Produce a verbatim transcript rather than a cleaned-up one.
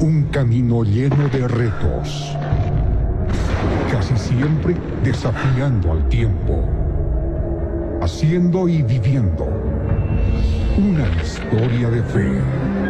Un camino lleno de retos, casi siempre desafiando al tiempo, haciendo y viviendo una historia de fe.